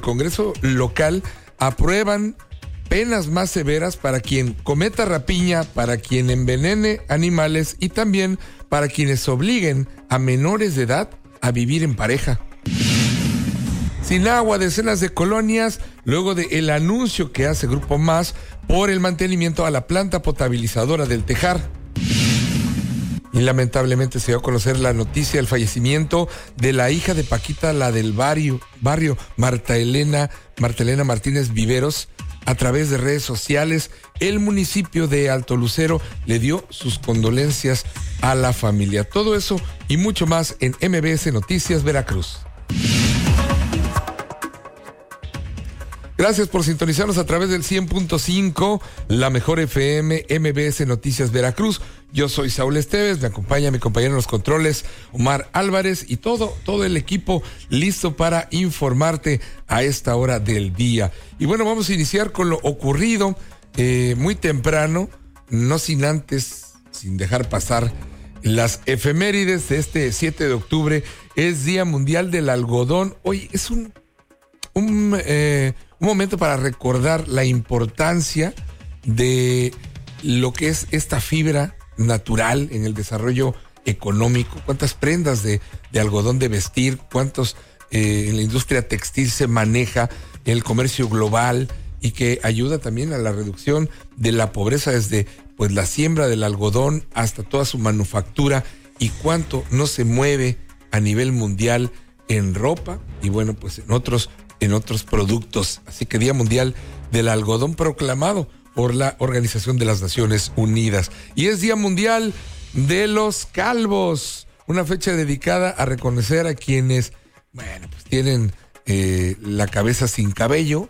Congreso local aprueban penas más severas para quien cometa rapiña, para quien envenene animales y también para quienes obliguen a menores de edad a vivir en pareja. Sin agua, decenas de colonias, luego del anuncio que hace Grupo Más por el mantenimiento a la planta potabilizadora del Tejar. Y lamentablemente se dio a conocer la noticia del fallecimiento de la hija de Paquita, la del barrio Marta Elena Martínez Viveros. A través de redes sociales, el municipio de Alto Lucero le dio sus condolencias a la familia. Todo eso y mucho más en MBS Noticias Veracruz. Gracias por sintonizarnos a través del 100.5, la mejor FM, MBS Noticias Veracruz. Yo soy Saúl Esteves, me acompaña mi compañero en los controles, Omar Álvarez, y todo el equipo listo para informarte a esta hora del día. Y bueno, vamos a iniciar con lo ocurrido muy temprano, no sin dejar pasar las efemérides de este 7 de octubre. Es Día Mundial del Algodón. Hoy es un momento para recordar la importancia de lo que es esta fibra natural en el desarrollo económico. Cuántas prendas de algodón de vestir, cuántos en la industria textil se maneja, el comercio global, y que ayuda también a la reducción de la pobreza desde pues la siembra del algodón hasta toda su manufactura, y cuánto no se mueve a nivel mundial en ropa y bueno, pues en otros productos. Así que Día Mundial del Algodón proclamado por la Organización de las Naciones Unidas. Y es Día Mundial de los Calvos, una fecha dedicada a reconocer a quienes, bueno, pues tienen la cabeza sin cabello,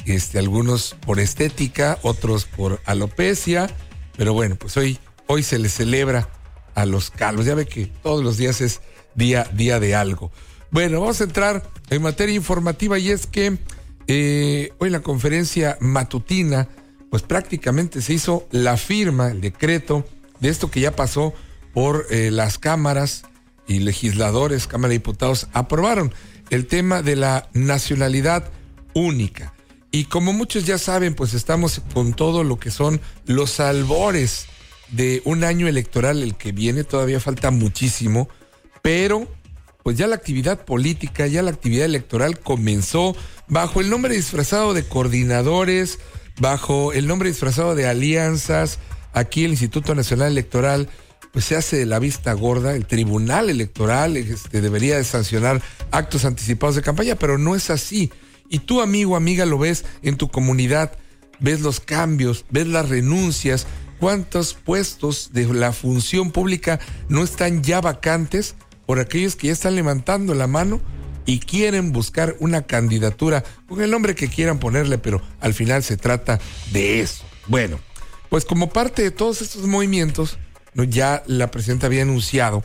algunos por estética, otros por alopecia, pero bueno, pues hoy se les celebra a los calvos. Ya ve que todos los días es día de algo. Bueno, vamos a entrar en materia informativa, y es que hoy en la conferencia matutina, pues prácticamente se hizo la firma, el decreto de esto que ya pasó por las cámaras y legisladores, Cámara de Diputados, aprobaron el tema de la nacionalidad única. Y como muchos ya saben, pues estamos con todo lo que son los albores de un año electoral, el que viene. Todavía falta muchísimo, pero pues ya la actividad política, ya la actividad electoral comenzó bajo el nombre disfrazado de coordinadores, bajo el nombre disfrazado de alianzas. Aquí el Instituto Nacional Electoral pues se hace de la vista gorda. El Tribunal Electoral debería de sancionar actos anticipados de campaña, pero no es así. Y tú, amigo, amiga, lo ves en tu comunidad, ves los cambios, ves las renuncias, cuántos puestos de la función pública no están ya vacantes por aquellos que ya están levantando la mano y quieren buscar una candidatura con el nombre que quieran ponerle, pero al final se trata de eso. Bueno, pues como parte de todos estos movimientos, ya la presidenta había anunciado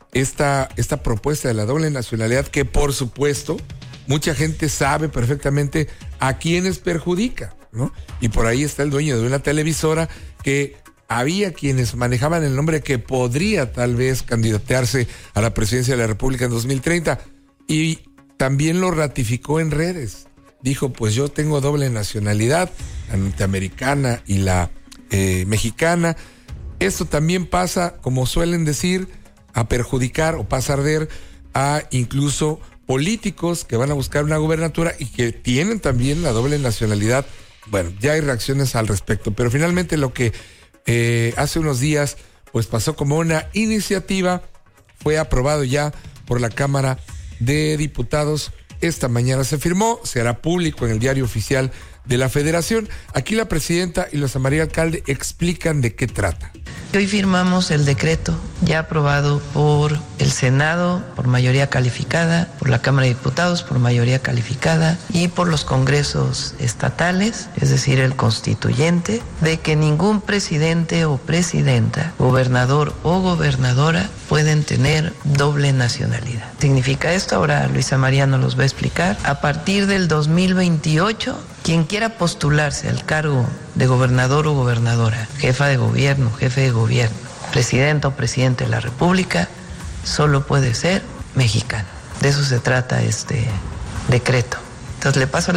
esta propuesta de la doble nacionalidad, que por supuesto mucha gente sabe perfectamente a quiénes perjudica, ¿no? Y por ahí está el dueño de una televisora que había quienes manejaban el nombre que podría tal vez candidatearse a la presidencia de la República en 2030, y también lo ratificó en redes. Dijo, pues yo tengo doble nacionalidad, la norteamericana y la mexicana. Esto también pasa, como suelen decir, a perjudicar o pasa a arder a incluso políticos que van a buscar una gubernatura y que tienen también la doble nacionalidad. Bueno, ya hay reacciones al respecto, pero finalmente lo que hace unos días pues pasó como una iniciativa, fue aprobado ya por la Cámara de Diputados. Esta mañana se firmó, se hará público en el Diario Oficial de la Federación. Aquí la presidenta y Luisa María Alcalde explican de qué trata. Hoy firmamos el decreto ya aprobado por el Senado por mayoría calificada, por la Cámara de Diputados por mayoría calificada y por los congresos estatales, es decir, el constituyente, de que ningún presidente o presidenta, gobernador o gobernadora pueden tener doble nacionalidad. ¿Significa esto? Ahora Luisa María nos los va a explicar. A partir del 2028, quien quiera postularse al cargo de gobernador o gobernadora, jefa de gobierno, jefe de gobierno, presidenta o presidente de la República, solo puede ser mexicano. De eso se trata este decreto. Entonces le paso